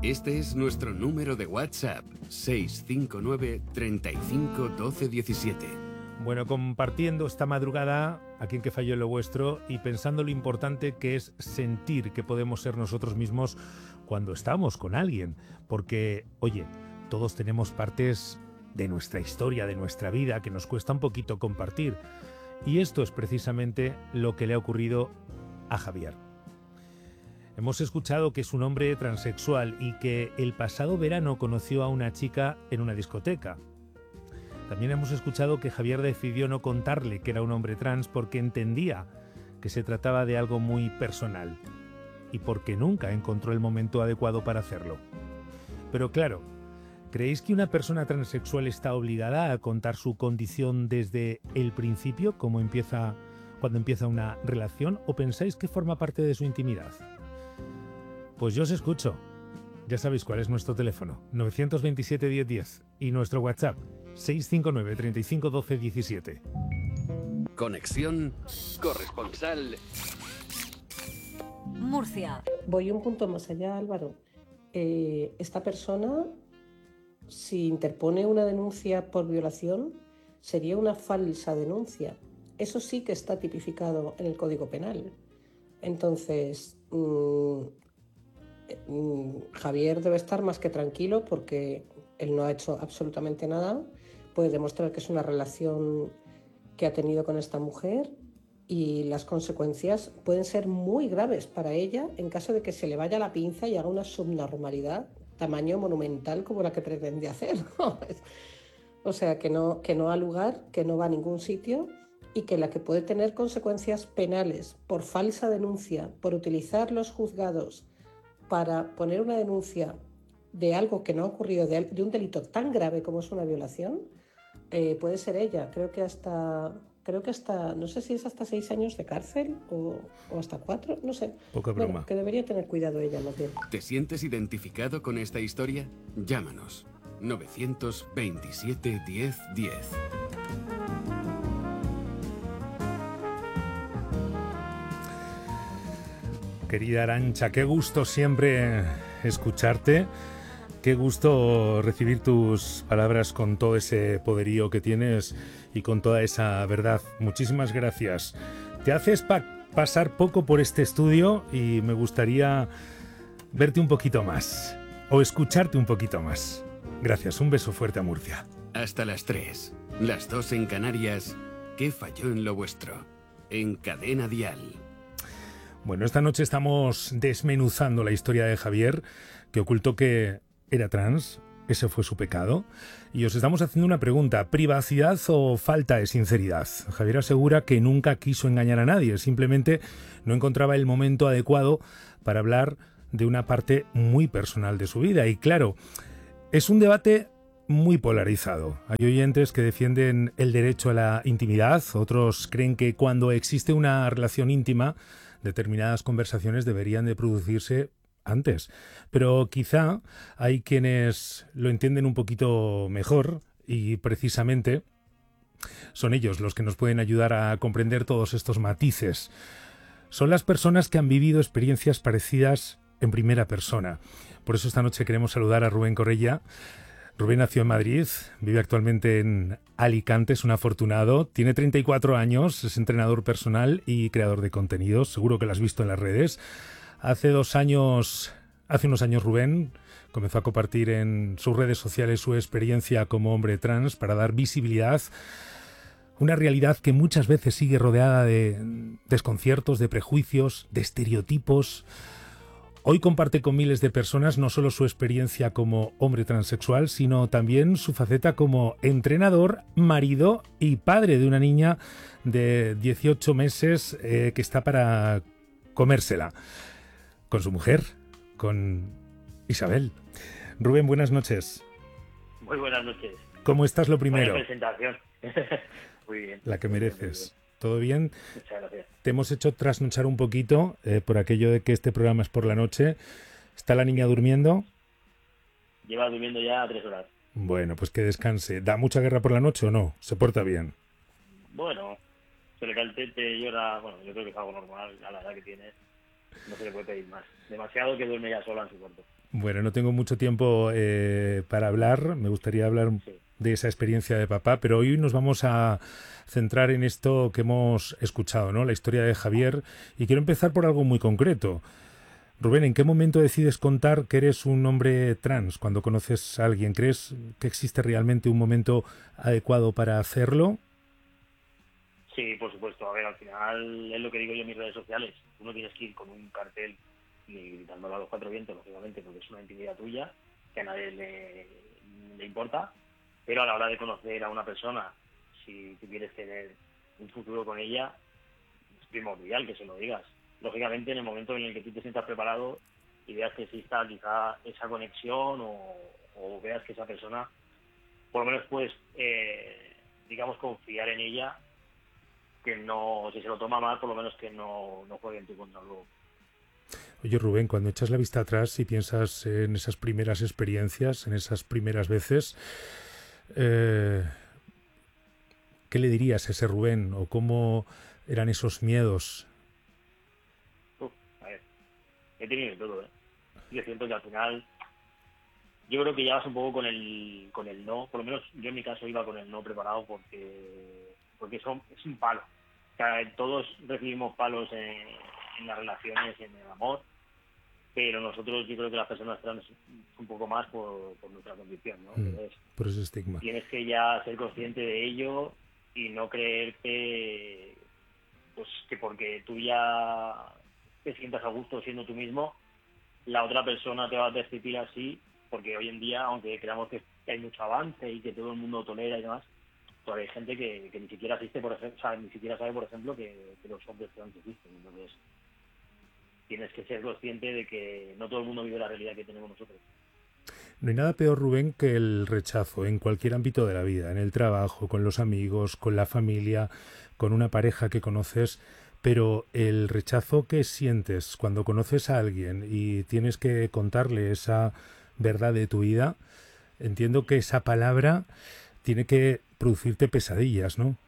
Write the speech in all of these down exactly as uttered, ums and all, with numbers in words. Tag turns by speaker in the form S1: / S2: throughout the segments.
S1: Este es nuestro número de WhatsApp, seis cinco nueve, treinta y cinco, doce, diecisiete.
S2: Bueno, compartiendo esta madrugada, aquí en Que Falló Lo Vuestro, y pensando lo importante que es sentir que podemos ser nosotros mismos cuando estamos con alguien. Porque, oye, todos tenemos partes de nuestra historia, de nuestra vida, que nos cuesta un poquito compartir. Y esto es precisamente lo que le ha ocurrido a Javier. Hemos escuchado que es un hombre transexual y que el pasado verano conoció a una chica en una discoteca. También hemos escuchado que Javier decidió no contarle que era un hombre trans porque entendía que se trataba de algo muy personal y porque nunca encontró el momento adecuado para hacerlo. Pero claro, ¿creéis que una persona transexual está obligada a contar su condición desde el principio, como empieza, cuando empieza una relación, o pensáis que forma parte de su intimidad? Pues yo os escucho. Ya sabéis cuál es nuestro teléfono, nueve dos siete, diez, diez, y nuestro WhatsApp, seis cinco nueve, treinta y cinco, doce, diecisiete.
S1: Conexión corresponsal
S3: Murcia.
S4: Voy un punto más allá, Álvaro. Eh, esta persona, si interpone una denuncia por violación, sería una falsa denuncia. Eso sí que está tipificado en el Código Penal. Entonces, mmm, Javier debe estar más que tranquilo porque él no ha hecho absolutamente nada. Puede demostrar que es una relación que ha tenido con esta mujer y las consecuencias pueden ser muy graves para ella en caso de que se le vaya la pinza y haga una subnormalidad tamaño monumental como la que pretende hacer. O sea, que no, que no ha lugar, que no va a ningún sitio y que la que puede tener consecuencias penales por falsa denuncia, por utilizar los juzgados para poner una denuncia de algo que no ha ocurrido, de, de un delito tan grave como es una violación, eh, puede ser ella. Creo que hasta, creo que hasta, no sé si es hasta seis años de cárcel o, o hasta cuatro, no sé.
S2: Poca broma.
S4: Bueno, que debería tener cuidado ella más bien.
S1: ¿Te sientes identificado con esta historia? Llámanos, nueve dos siete, diez, diez.
S2: Querida Arantxa, qué gusto siempre escucharte, qué gusto recibir tus palabras con todo ese poderío que tienes y con toda esa verdad. Muchísimas gracias. Te haces pa- pasar poco por este estudio y me gustaría verte un poquito más o escucharte un poquito más. Gracias, un beso fuerte a Murcia.
S1: Hasta las tres, las dos en Canarias. ¿Qué falló en lo vuestro? En Cadena Dial.
S2: Bueno, esta noche estamos desmenuzando la historia de Javier, que ocultó que era trans, ese fue su pecado, y os estamos haciendo una pregunta: ¿privacidad o falta de sinceridad? Javier asegura que nunca quiso engañar a nadie, simplemente no encontraba el momento adecuado para hablar de una parte muy personal de su vida. Y claro, es un debate muy polarizado. Hay oyentes que defienden el derecho a la intimidad, otros creen que cuando existe una relación íntima, determinadas conversaciones deberían de producirse antes. Pero quizá hay quienes lo entienden un poquito mejor y precisamente son ellos los que nos pueden ayudar a comprender todos estos matices. Son las personas que han vivido experiencias parecidas en primera persona. Por eso esta noche queremos saludar a Rubén Correia. Rubén nació en Madrid, vive actualmente en Alicante, es un afortunado, tiene treinta y cuatro años, es entrenador personal y creador de contenidos, seguro que lo has visto en las redes. Hace dos años, hace unos años Rubén comenzó a compartir en sus redes sociales su experiencia como hombre trans para dar visibilidad a una realidad que muchas veces sigue rodeada de desconciertos, de prejuicios, de estereotipos. Hoy comparte con miles de personas no solo su experiencia como hombre transexual, sino también su faceta como entrenador, marido y padre de una niña de dieciocho meses eh, que está para comérsela. Con su mujer, con Isabel. Rubén, buenas noches.
S5: Muy buenas noches.
S2: ¿Cómo estás, lo primero?
S5: Buena presentación. Muy bien.
S2: La que mereces. ¿Todo bien?
S5: Muchas gracias.
S2: Te hemos hecho trasnochar un poquito eh, por aquello de que este programa es por la noche. ¿Está la niña durmiendo?
S5: Lleva durmiendo ya tres horas.
S2: Bueno, pues que descanse. ¿Da mucha guerra por la noche o no? ¿Se porta bien?
S5: Bueno, se le cae el tete, llora. Bueno, yo creo que es algo normal a la edad que tiene. no se le puede pedir más. Demasiado que duerme ya sola en su cuarto.
S2: Bueno, no tengo mucho tiempo eh, para hablar. Me gustaría hablar
S5: Sí.
S2: de esa experiencia de papá, pero hoy nos vamos a centrar en esto que hemos escuchado, ¿no? La historia de Javier. Y quiero empezar por algo muy concreto. Rubén, ¿en qué momento decides contar que eres un hombre trans cuando conoces a alguien? ¿Crees que existe realmente un momento adecuado para hacerlo?
S5: Sí, por supuesto. A ver, al final es lo que digo yo en mis redes sociales. Tú no tienes que ir con un cartel ni gritándolo a los cuatro vientos, lógicamente, porque es una intimidad tuya que a nadie le, le importa. Pero a la hora de conocer a una persona, si tú quieres tener un futuro con ella, es primordial que se lo digas. Lógicamente, en el momento en el que tú te sientas preparado y veas que exista quizá esa conexión o, o veas que esa persona, por lo menos puedes, eh, digamos, confiar en ella, que no, si se lo toma mal, por lo menos que no, no juegue en tu contra luego.
S2: Oye, Rubén, cuando echas la vista atrás y piensas en esas primeras experiencias, en esas primeras veces, eh, ¿qué le dirías a ese Rubén? ¿O cómo eran esos miedos?
S5: Uf, a ver, he tenido de todo, ¿eh? Yo siento que al final, yo creo que ya vas un poco con el, con el no, por lo menos yo en mi caso iba con el no preparado porque, porque son, es un palo. O sea, todos recibimos palos en, en las relaciones, en el amor, pero nosotros, yo creo que las personas trans un poco más por, por nuestra condición, ¿no?
S2: Mm,
S5: Entonces,
S2: por ese estigma.
S5: tienes que ya ser consciente de ello y no creerte pues que porque tú ya te sientas a gusto siendo tú mismo, la otra persona te va a percibir así, porque hoy en día, aunque creamos que hay mucho avance y que todo el mundo tolera y demás, todavía hay gente que, que ni siquiera asiste, por ejemplo, o sea, ni siquiera sabe, por ejemplo, que, que los hombres trans existen. Entonces, tienes que ser consciente de que no todo el mundo vive la realidad que tenemos nosotros.
S2: No hay nada peor, Rubén, que el rechazo en cualquier ámbito de la vida, en el trabajo, con los amigos, con la familia, con una pareja que conoces, pero el rechazo que sientes cuando conoces a alguien y tienes que contarle esa verdad de tu vida, entiendo que esa palabra tiene que producirte pesadillas, ¿no?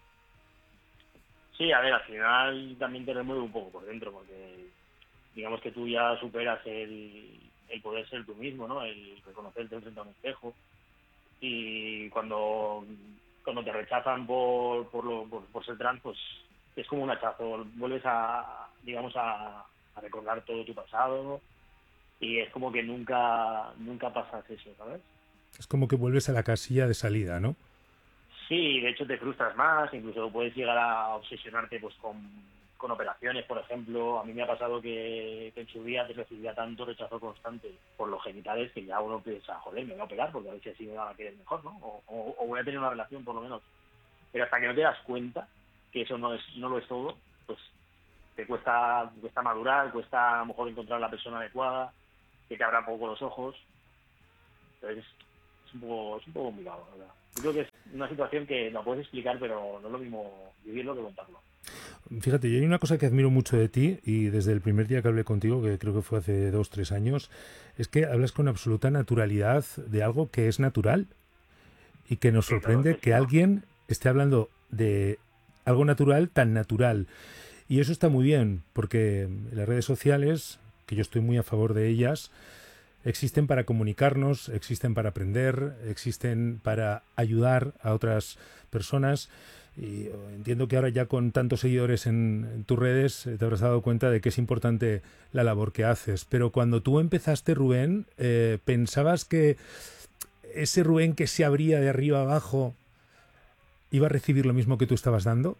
S5: Sí, a ver, al final también te remueve un poco por dentro, porque digamos que tú ya superas el, el poder ser tú mismo, ¿no? El reconocerte frente a un espejo. Y cuando, cuando te rechazan por, por, lo, por, por ser trans, pues es como un hachazo. Vuelves a, digamos, a, a recordar todo tu pasado y es como que nunca, nunca pasas eso, ¿sabes?
S2: Es como que vuelves a la casilla de salida, ¿no?
S5: Sí, de hecho te frustras más, incluso puedes llegar a obsesionarte pues con, con operaciones, por ejemplo. A mí me ha pasado que, que en su día te recibía tanto rechazo constante por los genitales que ya uno piensa, joder, me voy a operar porque a ver si así me va a querer mejor, ¿no? O, o, o voy a tener una relación por lo menos. Pero hasta que no te das cuenta que eso no es no lo es todo, pues te cuesta, te cuesta madurar, cuesta a lo mejor encontrar la persona adecuada, que te abra un poco los ojos. Entonces es un poco, es un poco complicado, la verdad. Yo creo que es una situación que la puedes explicar, pero no es lo mismo vivirlo que contarlo.
S2: Fíjate, yo hay una cosa que admiro mucho de ti y desde el primer día que hablé contigo, que creo que fue hace dos, tres años, es que hablas con absoluta naturalidad de algo que es natural y que nos
S5: Sí, claro,
S2: sorprende
S5: es que
S2: que
S5: no.
S2: alguien esté hablando de algo natural tan natural. Y eso está muy bien, porque las redes sociales, que yo estoy muy a favor de ellas, existen para comunicarnos, existen para aprender, existen para ayudar a otras personas. Y entiendo que ahora ya con tantos seguidores en, en tus redes eh, te habrás dado cuenta de que es importante la labor que haces. Pero cuando tú empezaste, Rubén, eh, ¿pensabas que ese Rubén que se abría de arriba abajo iba a recibir lo mismo que tú estabas dando?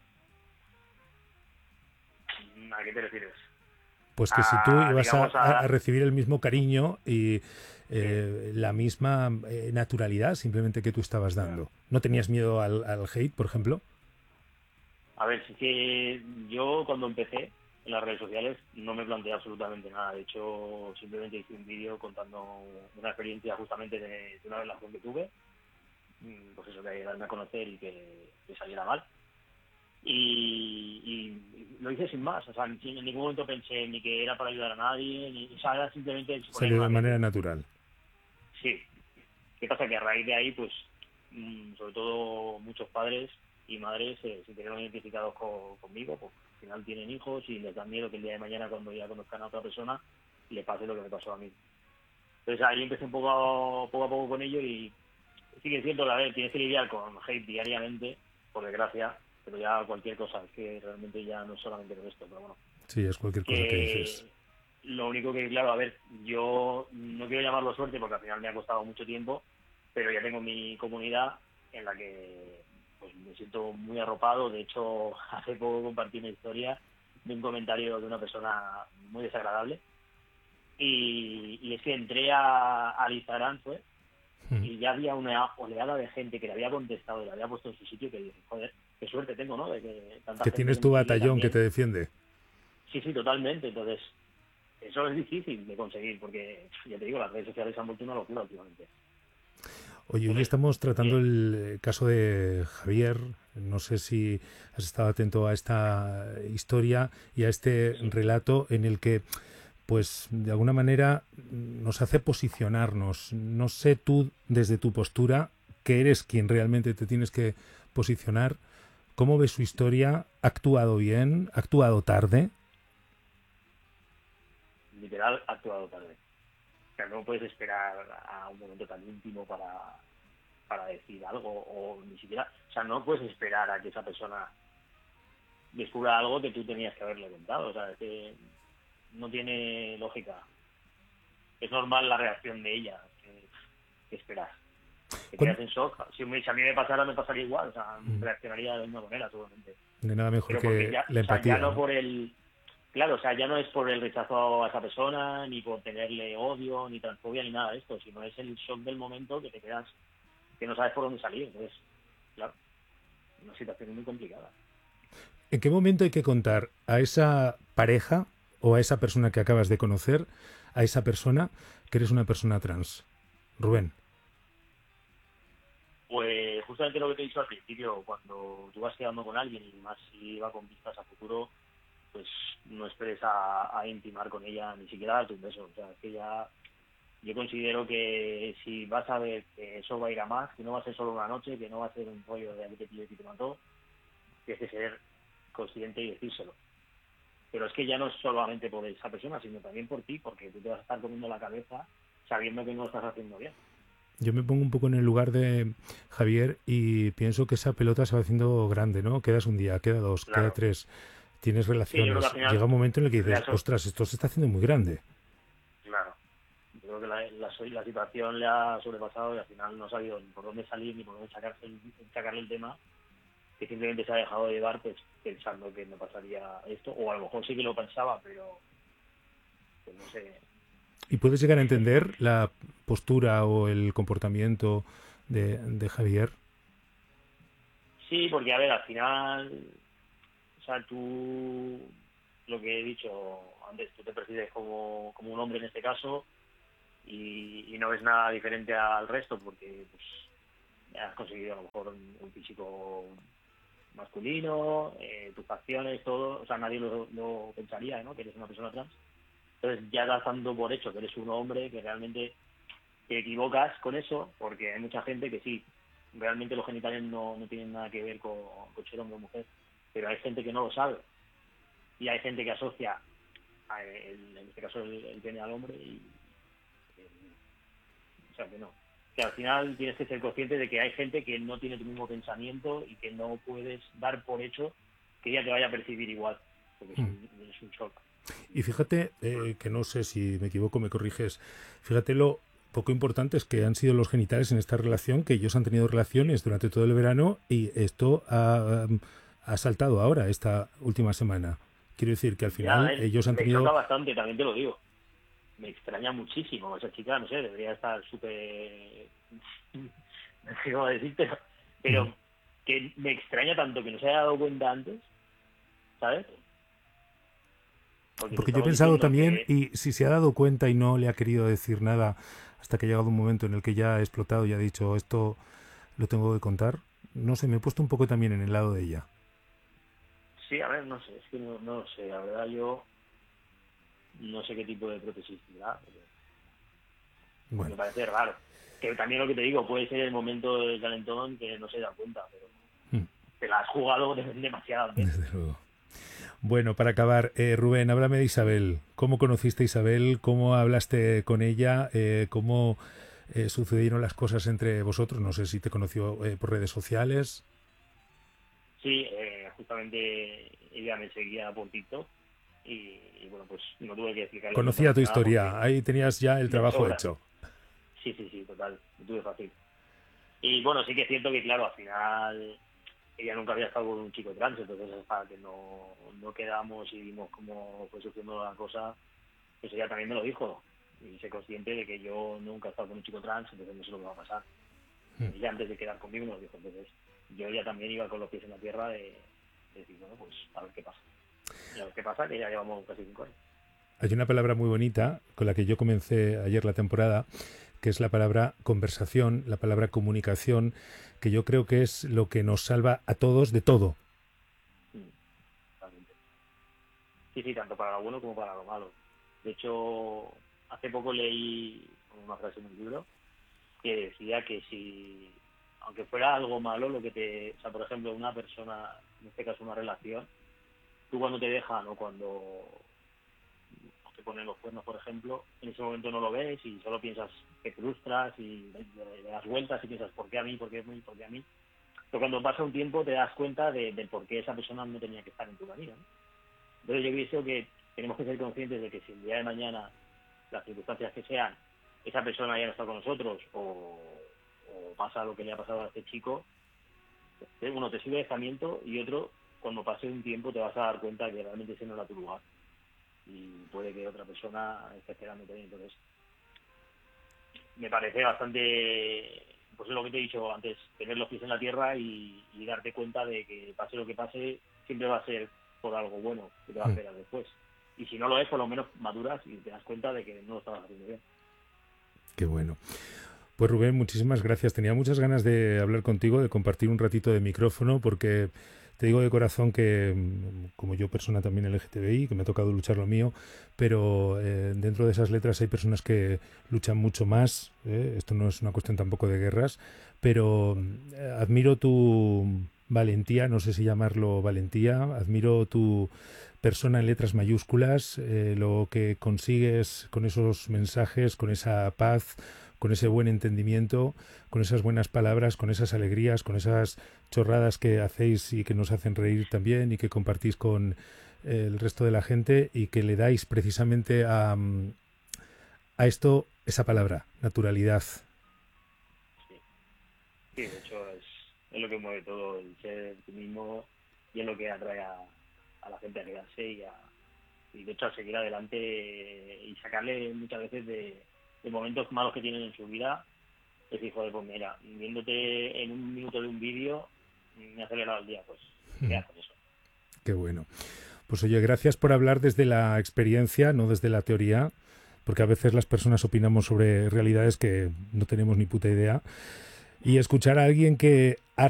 S5: ¿A qué te refieres?
S2: Pues que si tú
S5: A,
S2: ibas a,
S5: digamos,
S2: a
S5: a...
S2: recibir el mismo cariño y
S5: Sí,
S2: eh, la misma eh, naturalidad simplemente que tú estabas
S5: ya.
S2: dando. ¿No tenías miedo al, al hate, por ejemplo?
S5: A ver, sí que yo cuando empecé en las redes sociales no me planteé absolutamente nada. De hecho, simplemente hice un vídeo contando una experiencia justamente de, de una relación que tuve, mm, pues eso, de darme a conocer y que, que saliera mal. Y, y lo hice sin más, o sea, en, en ningún momento pensé ni que era para ayudar a nadie, ni, o sea, era simplemente exponer
S2: Salió
S5: una
S2: de manera
S5: realidad.
S2: natural.
S5: Sí. ¿Qué pasa? Que a raíz de ahí, pues, mm, sobre todo muchos padres y madres se sintieron identificados con, conmigo, pues, final tienen hijos y les da miedo que el día de mañana, cuando ya conozcan a otra persona, le pase lo que me pasó a mí. Entonces ahí empecé un poco a, poco a poco con ello, y sí que es cierto, a ver, tienes que lidiar con hate diariamente, por desgracia, pero ya cualquier cosa, es que realmente ya no es solamente con esto, pero bueno.
S2: Sí, es cualquier cosa que, que dices.
S5: Lo único que, claro, a ver, yo no quiero llamarlo suerte porque al final me ha costado mucho tiempo, pero ya tengo mi comunidad en la que pues me siento muy arropado. De hecho, hace poco compartí una historia de un comentario de una persona muy desagradable, y, y es que entré a, al Instagram, fue, mm. y ya había una oleada de gente que le había contestado y le había puesto en su sitio, que dije, joder, qué suerte tengo, ¿no? De que tanta
S2: que
S5: gente
S2: tienes tu batallón que te defiende.
S5: Sí, sí, totalmente. Entonces, eso es difícil de conseguir, porque, ya te digo, las redes sociales se han vuelto una locura últimamente.
S2: Oye, hoy estamos tratando el caso de Javier. No sé si has estado atento a esta historia y a este relato en el que, pues, de alguna manera nos hace posicionarnos. No sé tú, desde tu postura, que eres quien realmente te tienes que posicionar, ¿cómo ves su historia? ¿Ha actuado bien? ¿Ha actuado tarde?
S5: Literal, ha actuado tarde. O sea, no puedes esperar a un momento tan íntimo para, para decir algo, o ni siquiera, o sea, no puedes esperar a que esa persona descubra algo que tú tenías que haberle contado. O sea, es que no tiene lógica. Es normal la reacción de ella. ¿Qué, qué esperas? Te quedas en shock. Si, me, si a mí me pasara, me pasaría igual. O sea, mm. reaccionaría de la misma manera, seguramente.
S2: De nada mejor
S5: Pero
S2: que
S5: ya,
S2: la empatía.
S5: O sea, ya no,
S2: ¿no?
S5: por el... Claro, o sea, ya no es por el rechazo a esa persona, ni por tenerle odio, ni transfobia, ni nada de esto, sino es el shock del momento, que te quedas, que no sabes por dónde salir. Entonces, claro, una situación muy complicada.
S2: ¿En qué momento hay que contar a esa pareja o a esa persona que acabas de conocer, a esa persona, que eres una persona trans? Rubén.
S5: Pues justamente lo que te he dicho al principio, cuando tú vas quedando con alguien, y más si va con vistas a futuro, pues no esperes a, a intimar con ella, ni siquiera darte un beso. O sea, es que ya yo considero que si vas a ver que eso va a ir a más, que no va a ser solo una noche, que no va a ser un rollo de aquí te pilló y te mató, tienes que ser consciente y decírselo. Pero es que ya no es solamente por esa persona, sino también por ti, porque tú te vas a estar comiendo la cabeza sabiendo que no lo estás haciendo bien.
S2: Yo me pongo un poco en el lugar de Javier y pienso que esa pelota se va haciendo grande, ¿no? Quedas un día, queda dos,
S5: Claro.
S2: queda tres, tienes relaciones.
S5: Sí, final,
S2: llega un momento en el que dices,
S5: eso...
S2: ostras, esto se está haciendo muy grande.
S5: Claro. Yo creo que la, la, la situación le ha sobrepasado y al final no ha sabido ni por dónde salir ni por dónde sacarse, sacarle el tema, que simplemente se ha dejado de llevar pues pensando que no pasaría esto, o a lo mejor sí que lo pensaba, pero pues no sé.
S2: ¿Y puedes llegar a entender la postura o el comportamiento de, de Javier?
S5: Sí, porque a ver, al final, o sea, tú, lo que he dicho antes, tú te percibes como, como un hombre en este caso, y, y no ves nada diferente al resto, porque pues has conseguido a lo mejor un, un físico masculino, eh, tus facciones, todo, o sea, nadie lo, lo pensaría, ¿no?, que eres una persona trans. Entonces ya das dando por hecho que eres un hombre, que realmente te equivocas con eso, porque hay mucha gente que sí, realmente los genitales no, no tienen nada que ver con, con ser hombre o mujer, pero hay gente que no lo sabe, y hay gente que asocia a el, en este caso el, el pene al hombre, y el, o sea que no, que al final tienes que ser consciente de que hay gente que no tiene tu mismo pensamiento y que no puedes dar por hecho que ella te vaya a percibir igual, porque es un, es un shock.
S2: Y fíjate, eh, que no sé si me equivoco, me corriges, fíjate lo poco importantes que han sido los genitales en esta relación, que ellos han tenido relaciones durante todo el verano y esto ha, ha saltado ahora, esta última semana. Quiero decir que al final
S5: ya, eh,
S2: ellos han
S5: me
S2: tenido...
S5: Me choca bastante, también te lo digo. Me extraña muchísimo esa chica, no sé, debería estar súper... no sé cómo decirte, pero mm. que me extraña tanto que no se haya dado cuenta antes, ¿sabes?
S2: Porque, Porque yo he pensado también, que... y si se ha dado cuenta y no le ha querido decir nada hasta que ha llegado un momento en el que ya ha explotado y ha dicho, esto lo tengo que contar, no sé, me he puesto un poco también en el lado de ella.
S5: Sí, a ver, no sé, es que no, no sé, la verdad yo no sé qué tipo de prótesis tendrá, pero bueno. Me parece raro. Que también lo que te digo, puede ser el momento del calentón que no se da cuenta, pero mm. te la has jugado demasiado.
S2: Desde luego. Bueno, para acabar, eh, Rubén, háblame de Isabel. ¿Cómo conociste a Isabel? ¿Cómo hablaste con ella? Eh, ¿Cómo eh, sucedieron las cosas entre vosotros? No sé si te conoció eh, por redes sociales.
S5: Sí, eh, justamente ella me seguía por TikTok y, y bueno, pues no tuve que explicarle.
S2: Conocía tu historia, ahí tenías ya el trabajo
S5: sobra.
S2: hecho.
S5: Sí, sí, sí, total, lo tuve fácil. Y bueno, sí que es cierto que, claro, al final ella nunca había estado con un chico trans, entonces hasta que no, no quedamos y vimos cómo fue surgiendo la cosa, pues ella también me lo dijo. Y sé consciente de que yo nunca he estado con un chico trans, entonces no sé lo que va a pasar.
S2: Mm.
S5: Ella antes de quedar conmigo me lo dijo, entonces yo ya también iba con los pies en la tierra de, de decir, bueno, pues a ver qué pasa. Y a ver qué pasa, que ya llevamos casi cinco años.
S2: Hay una palabra muy bonita con la que yo comencé ayer la temporada, que es la palabra conversación, la palabra comunicación, que yo creo que es lo que nos salva a todos de todo.
S5: Totalmente. Sí, sí, tanto para lo bueno como para lo malo. De hecho, hace poco leí una frase en un libro que decía que si, aunque fuera algo malo, lo que te, o sea, por ejemplo, una persona, en este caso una relación, tú cuando te dejan o cuando te ponen los cuernos, por ejemplo, en ese momento no lo ves y solo piensas, te frustras y le, le das vueltas y piensas, ¿por qué a mí? ¿Por qué a mí? ¿Por qué a mí? Pero cuando pasa un tiempo te das cuenta de, de por qué esa persona no tenía que estar en tu vida, ¿no? Entonces yo pienso que tenemos que ser conscientes de que si el día de mañana, las circunstancias que sean, esa persona ya no está con nosotros o, o pasa lo que le ha pasado a este chico, uno te sirve de escamiento y otro, cuando pase un tiempo te vas a dar cuenta que realmente ese no era tu lugar y puede que otra persona esté esperando también. Entonces me parece bastante, pues es lo que te he dicho antes, tener los pies en la tierra y, y darte cuenta de que pase lo que pase, siempre va a ser por algo bueno que te va a esperar después. Y si no lo es, por lo menos maduras y te das cuenta de que no lo estabas haciendo bien.
S2: Qué bueno. Pues Rubén, muchísimas gracias. Tenía muchas ganas de hablar contigo, de compartir un ratito de micrófono, porque te digo de corazón que, como yo, persona también L G T B I, que me ha tocado luchar lo mío, pero eh, dentro de esas letras hay personas que luchan mucho más. ¿eh? Esto no es una cuestión tampoco de guerras, pero eh, admiro tu valentía, no sé si llamarlo valentía, admiro tu persona en letras mayúsculas, eh, lo que consigues con esos mensajes, con esa paz, con ese buen entendimiento, con esas buenas palabras, con esas alegrías, con esas chorradas que hacéis y que nos hacen reír también y que compartís con el resto de la gente y que le dais precisamente a, a esto esa palabra, naturalidad.
S5: Sí, sí, de hecho es, es lo que mueve todo, el ser tú mismo, y es lo que atrae a, a la gente a quedarse y, a, y de hecho a seguir adelante y sacarle muchas veces de de momentos malos que tienen en su vida, es decir, joder, pues mira, viéndote en un minuto de un vídeo, me ha acelerado el día, pues, ¿qué haces eso?
S2: Qué bueno. Pues oye, gracias por hablar desde la experiencia, no desde la teoría, porque a veces las personas opinamos sobre realidades que no tenemos ni puta idea, y escuchar a alguien que ha